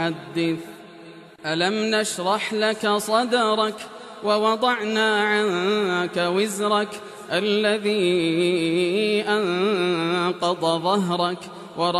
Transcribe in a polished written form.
حدث. ألم نشرح لك صدرك ووضعنا عنك وزرك الذي أنقض ظهرك